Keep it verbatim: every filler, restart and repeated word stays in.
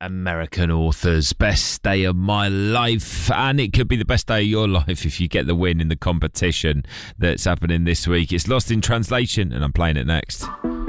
American Authors, best day of my life, and it could be the best day of your life if you get the win in the competition that's happening this week. It's Lost in Translation, and I'm playing it next.